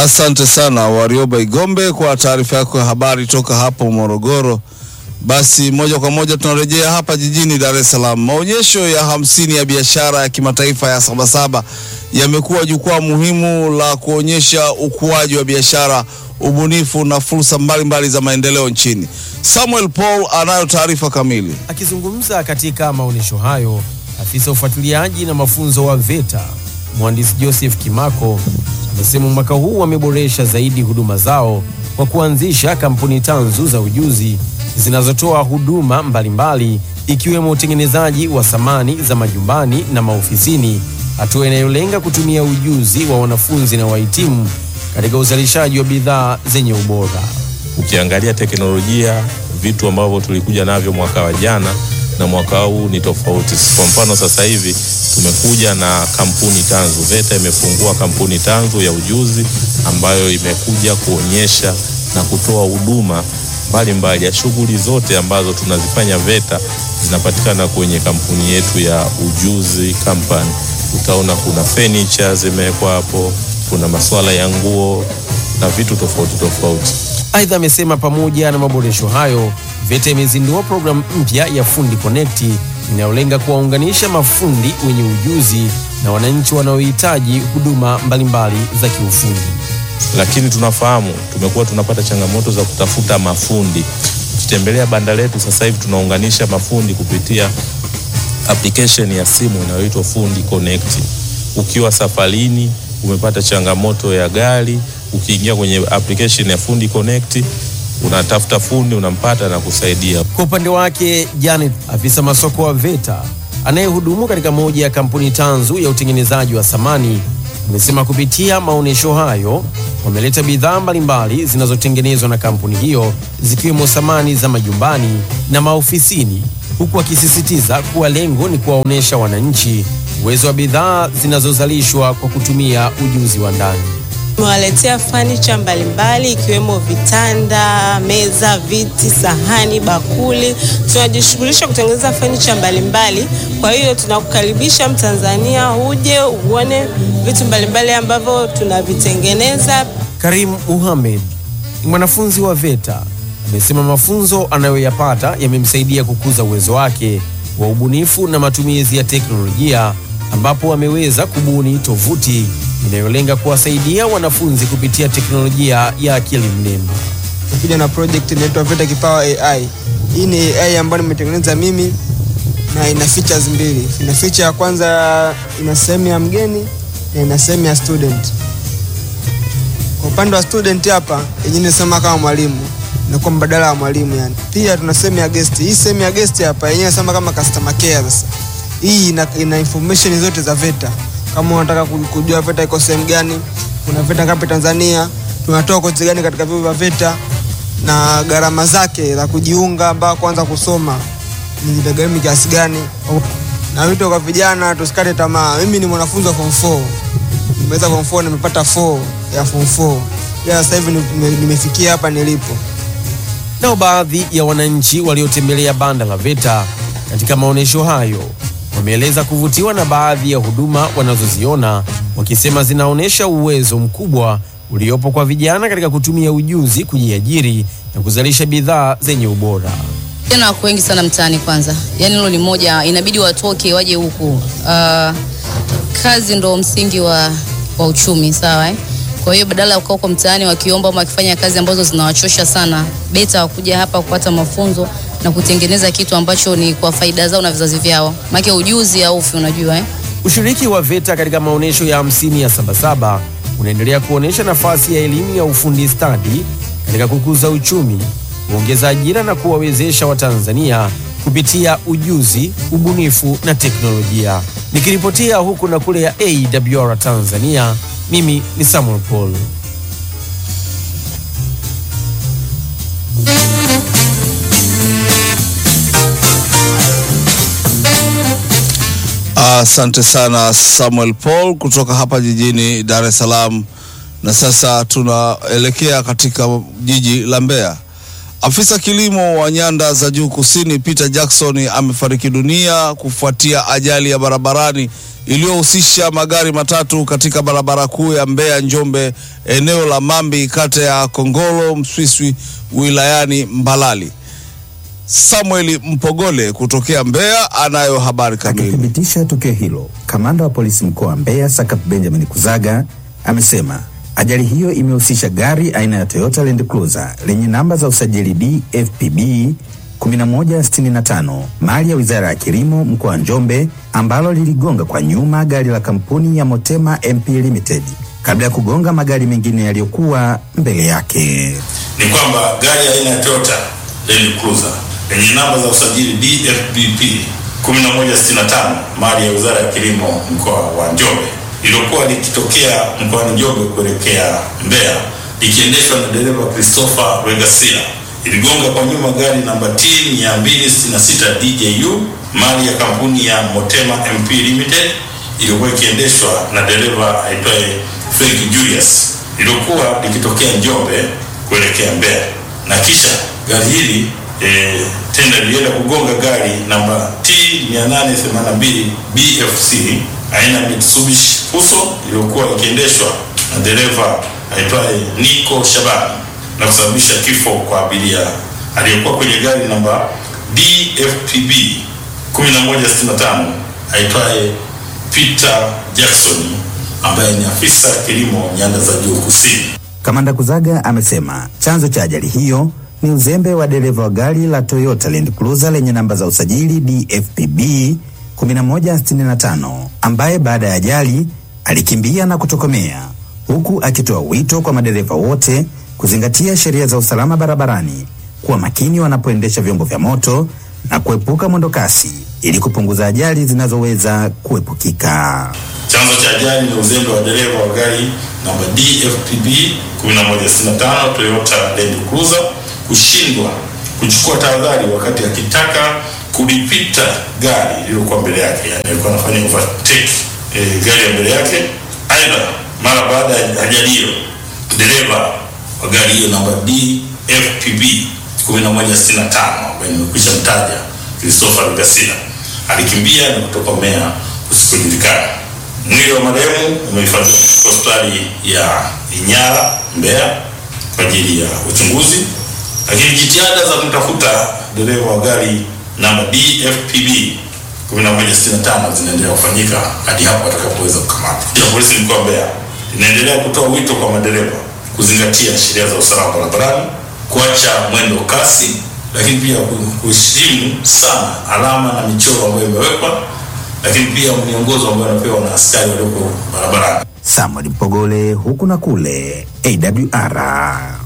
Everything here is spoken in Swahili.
Asante sana Warioba Igombe kwa taarifa yako ya habari toka hapo Morogoro. Basi moja kwa moja tunarejea hapa jijini Dar es Salaam. Maonyesho ya 50 ya biashara ya kimataifa ya Sabasaba yamekuwa jukwaa muhimu la kuonyesha ukuaji wa biashara, ubunifu na fursa mbalimbali za maendeleo nchini. Samuel Paul anayo taarifa kamili. Akizungumza katika maonyesho hayo, afisa ufuatiliaji na mafunzo wa VETA, Mhandisi Joseph Kimako, amesema mwaka huu wameboresha zaidi huduma zao kwa kuanzisha kampuni tanzu za ujuzi zinazotoa huduma mbalimbali ikiwemo utengenezaji wa samani za majumbani na maofisini, hatua inayolenga kutumia ujuzi wa wanafunzi na wahitimu katika uzalishaji wa bidhaa zenye ubora. Ukiangalia teknolojia, vitu ambavyo tulikuja navyo mwaka wa jana na mwaka huu ni tofauti. Kwa mfano sasa hivi tumekuja na kampuni tanzu. VETA imefungua kampuni tanzu ya ujuzi ambayo imekuja kuonyesha na kutoa huduma mbalimbali ya shughuli zote ambazo tunazifanya VETA zinapatikana kwenye kampuni yetu ya ujuzi company. Utaona kuna furniture zimewekwa hapo, kuna masuala ya nguo na vitu tofauti. Aidha, amesema pamoja na maboresho hayo, VETA imezindua programu mpya ya Fundi Connect inayolenga kuwaunganisha mafundi wenye ujuzi na wananchi wanaohitaji huduma mbalimbali za kiufundi. Lakini tunafahamu tumekuwa tunapata changamoto za kutafuta mafundi. Ukitembelea banda letu sasa hivi tunaunganisha mafundi kupitia application ya simu inayoitwa Fundi Connect. Ukiwa safarini, umepata changamoto ya gari, ukiingia kwenye application ya Fundi Connect, unatafuta fundi, unampata na kusaidia. Kwa upande wake, Janet, afisa masoko wa VETA anayehudumu katika moja ya kampuni tanzu ya utengenezaji wa samani, amesema kupitia maonyesho hayo wameleta bidhaa mbalimbali zinazotengenezwa na kampuni hiyo zikiwemo samani za majumbani na maofisini, huku akisisitiza kuwa lengo ni kuwaonesha wananchi uwezo wa bidhaa zinazozalishwa kwa kutumia ujuzi wa ndani. Tumewaletea furniture mbalimbali ikiwemo vitanda, meza, viti, sahani, bakuli. Tunajishughulisha kutengeneza furniture mbalimbali. Kwa hiyo tunakukaribisha Mtanzania uje uone vitu mbalimbali ambavyo tunavitengeneza. Karim Muhammad, mwanafunzi wa VETA, amesema mafunzo anayoyapata yamemsaidia kukuza uwezo wake wa ubunifu na matumizi ya teknolojia, ambapo ameweza kubuni tovuti inayolenga kuwasaidia wanafunzi kupitia teknolojia ya akili mnemba. Kuja na project inaitwa VETA Kipawa AI. Hii ni AI ambayo nimetengeneza mimi na ina features mbili. Ina feature ya kwanza, ina sehemu ya mgeni na ina sehemu ya student. Kwa upande wa student hapa, yenyewe nasema kama mwalimu, inakuwa mbadala wa mwalimu yani. Pia tuna sehemu ya guest. Hii sehemu ya guest hapa yenyewe nasema kama customer care sasa. Hii ina information zote za VETA. Kama unataka kujua VETA iko sehemu gani, kuna VETA ngapi Tanzania, tunatoa kozi gani katika vyuo vya VETA na gharama zake za kujiunga mpaka kuanza kusoma ni gharama kiasi gani. Na wito kwa vijana tusikate tamaa. Mimi ni mwanafunzi wa form 4. Nimeweza form 4, nimepata 4 ya form 4. Ya sasa hivi nimefikia hapa nilipo. Nao baadhi ya wananchi waliotembelea banda la VETA katika maonyesho hayo wameeleza kuvutiwa na baadhi ya huduma wanazoziona, wakisema zinaonesha uwezo mkubwa uliopo kwa vijana katika kutumia ujuzi kujiajiri na kuzalisha bidhaa zenye ubora. Vijana wako wengi sana mtaani kwanza. Yaani hilo ni moja, inabidi watoke waje huku. Kazi ndo msingi wa uchumi, sawa eh? Kwa hiyo badala ya kukaa huko mtaani wakiomba au wakifanya kazi ambazo zinawachosha sana, beta wakuja hapa kupata mafunzo na kutengeneza kitu ambacho ni kwa faida zao na vizazi vyao. Maana ujuzi haufi, unajua eh? Ushiriki wa VETA katika maonyesho ya 50 ya Sabasaba unaendelea kuonesha nafasi ya elimu ya ufundi stadi katika kukuza uchumi, kuongeza ajira na kuwawezesha Watanzania kupitia ujuzi, ubunifu na teknolojia. Nikiripotia huku na kule ya AWR Tanzania, mimi ni Samuel Paul. Asante sana Samuel Paul kutoka hapa jijini Dar es Salaam. Na sasa tunaelekea katika jiji la Mbeya. Afisa kilimo wa Nyanda za Juu Kusini Peter Jackson amefariki dunia kufuatia ajali ya barabarani iliyohusisha magari matatu katika barabara kuu ya Mbeya Njombe, eneo la Mambi, kata ya Kongolo Mswiswi, wilayani Mbalali. Samuel Mpogole kutokea Mbeya anayo habari kamili. Akithibitisha tukio hilo, kamanda wa polisi mkoa wa Mbeya Sakap Benjamin Kuzaga amesema ajali hiyo imehusisha gari aina ya Toyota Land Cruiser lenye namba za usajili DFPB 1165 mali ya Wizara ya Kilimo mkoa wa Njombe, ambalo liligonga kwa nyuma gari la kampuni ya Motema MP Limited kabla ya kugonga magari mengine yaliyokuwa mbele yake. Ni kwamba gari aina ya Toyota Land Cruiser lenye namba za usajili DFPB 1165 mali ya Wizara ya Kilimo mkoa wa Njombe iliyokuwa likitokea mkoani Njombe kuelekea Mbeya likiendeshwa na dereva Christopher Regasila iligonga kwa nyuma gari namba T266 DJU mali ya kampuni ya Motema MP Limited iliyokuwa ikiendeshwa na dereva aitwaye Frank Julius iliyokuwa likitokea Njombe kuelekea Mbeya, na kisha gari hili tena lilienda kugonga gari namba T882 BFC aina Mitsubishi Fuso iliyokuwa ikiendeshwa na dereva aitwaye Nico Shabani na kusababisha kifo kwa abiria aliyekuwa kwenye gari namba DFPB 1165 aitwaye Peter Jackson ambaye ni afisa kilimo nyanda za juu kusini. Kamanda Kuzaga amesema chanzo cha ajali hiyo ni uzembe wa dereva wa gari la Toyota Land Cruiser lenye namba za usajili DFPB 1165 ambaye baada ya ajali alikimbia na kutokomea, huku akitoa wito kwa madereva wote kuzingatia sheria za usalama barabarani, kuwa makini wanapoendesha vyombo vya moto na kuepuka mwendo kasi ili kupunguza ajali zinazoweza kuepukika. Chanzo cha ajali ni uzembe wa dereva wa gari namba DFPB 1165 Toyota Land Cruiser kushindwa kuchukua tahadhari wakati akitaka kulipita gari lililokuwa mbele yake, yani alikuwa anafanya overtake gari ya mbele yake. Aidha, mara baada ya ajali hiyo, dereva wa gari hiyo namba DFPB 1165 ambaye nimekwisha mtaja Christopher Regasila alikimbia na kutokomea kusikojulikana. Mwili wa marehemu umehifadhiwa katika hospitali ya Inyala Mbeya kwa ajili ya uchunguzi, lakini jitihada za kumtafuta dereva wa gari namba DFPB 1165 zinaendelea kufanyika hadi hapo atakapoweza kukamatwa. Polisi mkoa wa Mbeya inaendelea kutoa wito kwa madereva kuzingatia sheria za usalama barabarani, kuacha mwendo kasi, lakini pia kuheshimu sana alama na michoro ambayo imewekwa, lakini pia miongozo ambayo anapewa na askari walioko barabarani. Samuel Mpogole, huku na kule, AWR.